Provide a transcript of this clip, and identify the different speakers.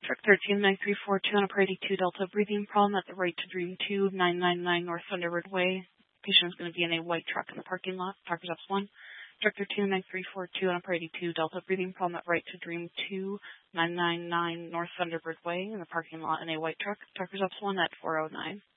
Speaker 1: Truck 13934 on a Parade 2 Delta breathing problem at the right to Dream 2, 999 North Thunderbird Way. Patient is going to be in a white truck in the parking lot. Talkers Ups 1. Truck 13934 on a Parade 2 Delta breathing problem at right to Dream 2, 999 North Thunderbird Way in the parking lot in a white truck. Talkers Ups 1 at 409.